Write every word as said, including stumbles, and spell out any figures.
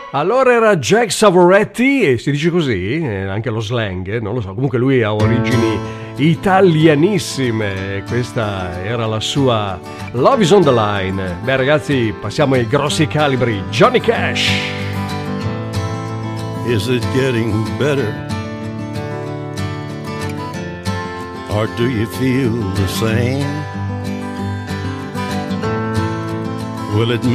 Allora era Jack Savoretti, e si dice così, eh, anche lo slang, eh, non lo so, comunque lui ha origini italianissime, questa era la sua Love is on the Line. Beh ragazzi, passiamo ai grossi calibri. Johnny Cash. Is it getting better? Or do you feel the same? Will it